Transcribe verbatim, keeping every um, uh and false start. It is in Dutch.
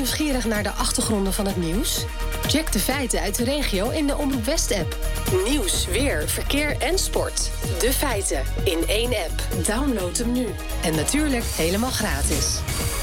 nieuwsgierig naar de achtergronden van het nieuws? Check de feiten uit de regio in de Omroep West-app. Nieuws, weer, verkeer en sport. De feiten in één app. Download hem nu. En natuurlijk helemaal gratis.